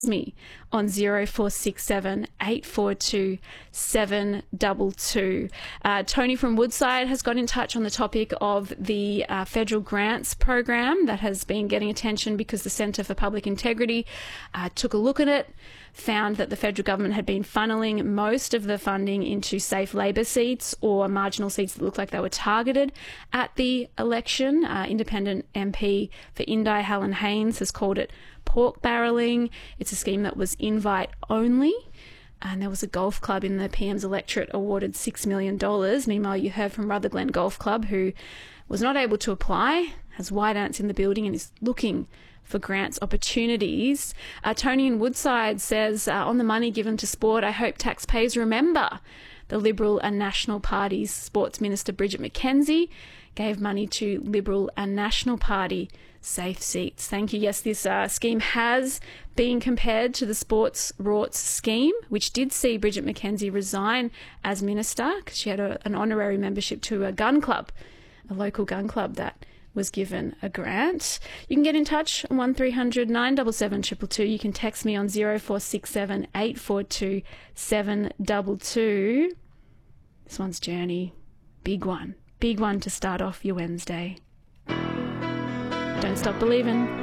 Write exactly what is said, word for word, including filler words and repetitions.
me on zero four six seven eight four two seven two two. Uh, Tony from Woodside has got in touch on the topic of the uh, federal grants program that has been getting attention because the Centre for Public Integrity uh, took a look at it, found that the federal government had been funneling most of the funding into safe Labor seats or marginal seats that looked like they were targeted at the election. Uh, independent M P for Indi, Helen Haynes, has called it pork barrelling. It's a scheme that was invite only. And there was a golf club in the P M's electorate awarded six million dollars. Meanwhile, you heard from Rutherglen Golf Club, who was not able to apply, has White Ants in the building and is looking for grants opportunities. Uh, Tony in Woodside says, uh, on the money given to sport, I hope taxpayers remember the Liberal and National Party's Sports Minister Bridget McKenzie gave money to Liberal and National Party safe seats. Thank you. Yes, this uh, scheme has been compared to the Sports Rorts scheme, which did see Bridget McKenzie resign as minister because she had a, an honorary membership to a gun club, a local gun club that was given a grant. You can get in touch on one three hundred nine seven seven two two two. You can text me on zero four six seven eight four two seven two two. This one's Journey. Big one. Big one to start off your Wednesday. Don't stop believing.